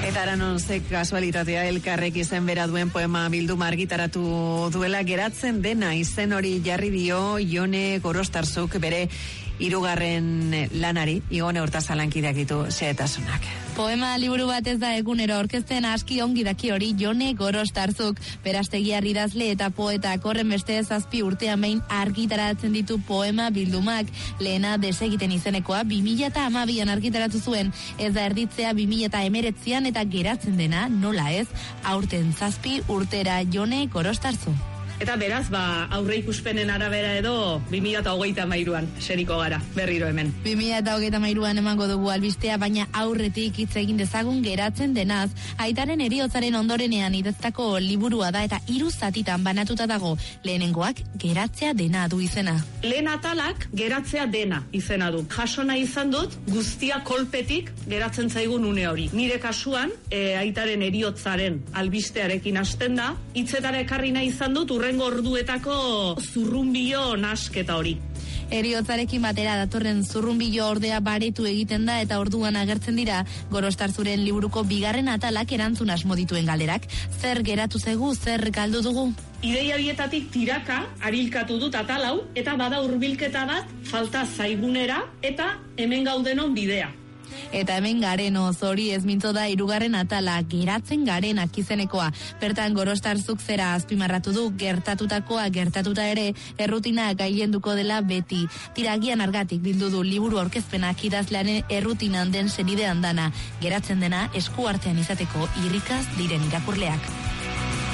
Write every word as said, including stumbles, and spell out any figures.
Eta aranon ze kasualitatea elkarrek izen bera duen poema bilduma argitaratu duela, geratzen dena izen hori jarri dio Jone Gorostarzuk bere hirugarren lanari. Igone Hortazalankideak ditu xehetasunak. Poema liburu bat ez da egunero aurkezten, aski ongi daki hori Jone Gorostarzuk, berastegiar idazle eta poeta, horren beste zazpi urtean behin argitaratzen ditu poema bildumak. Lehena Desegiten izenekoa bi mila hamabian argitaratu zuen, ez da erditzea bi mila hemeretzian, eta geratzen dena, nola ez, aurten zazpi urtera Jone Gorostarzuk. Eta beraz, ba, aurre ikuspenen arabera edo bi mila hogeita hamairuan seriko gara, berriro hemen. bi mila hogeita hamairuan emango dugu albistea, baina aurretik hitz egin dezagun geratzen denaz. Aitaren heriotzaren ondorenean idaztako liburua da eta hiru zatitan banatuta dago. Lehenengoak geratzea dena du izena. Lehen atalak geratzea dena izena du. Jasona izan dut guztia kolpetik geratzen zaigun une hori. Nire kasuan, e, aitaren heriotzaren albistearekin hasten da, hitzetara ekarri nahi izan dut urrengo orduetako zurrunbilo nasketa hori. Heriotzarekin batera datorren zurrunbilo ordea baretu egiten da eta orduan agertzen dira Gorostarzuren liburuko bigarren atalak erantzun asmo dituen galderak. Zer geratu zaigu, zer galdu dugu? Ideia bietatik tiraka arilkatu dut atal hau eta bada hurbilketa bat falta zaigunera eta hemen gaudenon bidea. Eta hemen gareno, zori ez mintzo da hirugarren atala, geratzen garenak izenekoa. Bertan Gorostarzuk zera azpimarratu du, gertatutakoa gertatuta ere, errutina gailenduko dela beti. Tiragian argatik bildu du liburu aurkezpenak idazlearen errutinan den senidean dana, geratzen dena esku artean izateko irrikaz diren irakurleak.